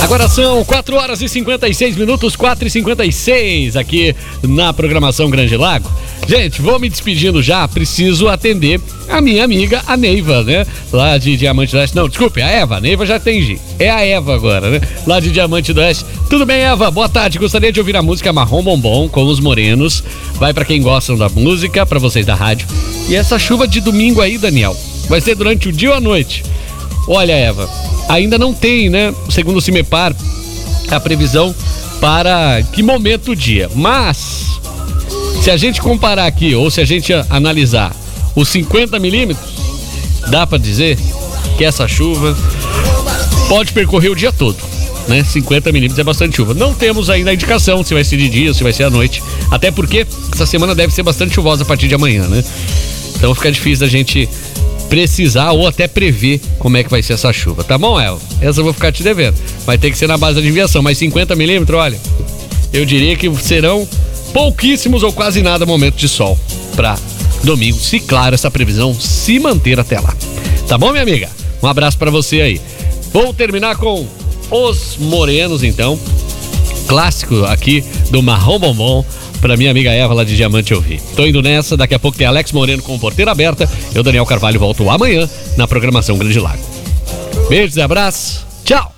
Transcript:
Agora são 4 horas e 56 minutos, 4h56 aqui na programação Grande Lago. Gente, vou me despedindo já, preciso atender a minha amiga, a Neiva, né? Lá de Diamante do Oeste. Não, desculpe, a Eva. A Neiva já atendi. É a Eva agora, né? Lá de Diamante do Oeste. Tudo bem, Eva? Boa tarde. Gostaria de ouvir a música Marrom Bombom com os Morenos. Vai pra quem gostam da música, pra vocês da rádio. E essa chuva de domingo aí, Daniel, vai ser durante o dia ou a noite? Olha, Eva, ainda não tem, né? Segundo o Cimepar, a previsão para que momento do dia. Mas, se a gente comparar aqui, ou se a gente analisar os 50 milímetros, dá para dizer que essa chuva pode percorrer o dia todo, né? 50 milímetros é bastante chuva. Não temos ainda a indicação se vai ser de dia ou se vai ser à noite. Até porque essa semana deve ser bastante chuvosa a partir de amanhã, né? Então fica difícil da gente precisar ou até prever como é que vai ser essa chuva. Tá bom, El? Essa eu vou ficar te devendo. Vai ter que ser na base da adivinhação. Mas 50 milímetros, olha, eu diria que serão pouquíssimos ou quase nada momentos de sol para domingo, se claro essa previsão se manter até lá. Tá bom, minha amiga? Um abraço para você aí. Vou terminar com Os Morenos, então. Clássico aqui do Marrom Bombom, pra minha amiga Eva lá de Diamante ouvir. Tô indo nessa, daqui a pouco tem Alex Moreno com Porteira Aberta. Eu, Daniel Carvalho, volto amanhã na programação Grande Lago. Beijos e abraços. Tchau!